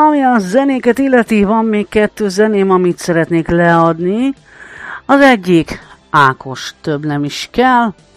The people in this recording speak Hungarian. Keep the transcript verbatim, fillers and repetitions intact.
ami a zenéket illeti, van még kettő zeném, amit szeretnék leadni. Az egyik Ákos, több nem is kell.